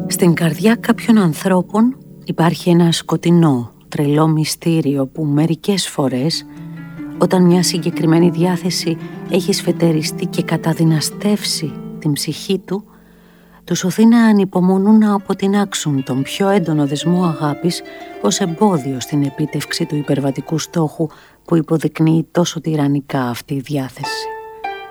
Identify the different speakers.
Speaker 1: Στην καρδιά κάποιων ανθρώπων υπάρχει ένα σκοτεινό, τρελό μυστήριο που μερικές φορές, όταν μια συγκεκριμένη διάθεση έχει σφετεριστεί και καταδυναστεύσει την ψυχή του, τους οθεί να ανυπομονούν να αποτινάξουν τον πιο έντονο δεσμό αγάπης ως εμπόδιο στην επίτευξη του υπερβατικού στόχου που υποδεικνύει τόσο τυραννικά αυτή η διάθεση.